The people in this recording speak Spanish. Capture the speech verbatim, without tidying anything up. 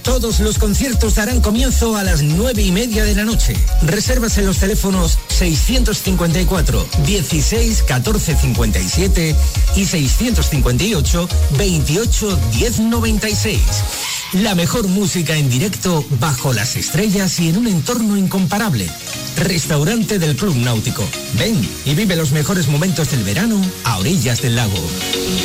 Todos los conciertos darán comienzo a las nueve y media de la noche. Reservas en los teléfonos seiscientos cincuenta y cuatro, dieciséis, catorce cincuenta y siete y seiscientos cincuenta y ocho, veintiocho, diez noventa y seis. La mejor música en directo bajo las estrellas y en un entorno incomparable. Restaurante del Club Náutico. Ven y vive los mejores momentos del verano a orillas del lago.